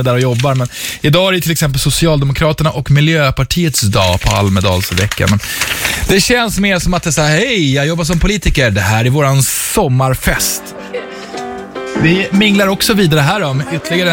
är där och jobbar. Men idag är det till exempel Socialdemokraterna och Miljöpartiets dag på Almedalsveckan. Men det känns mer som att det är så här: hej, jag jobbar som politiker, det här är våran sommarfest. Vi minglar också vidare här om ytterligare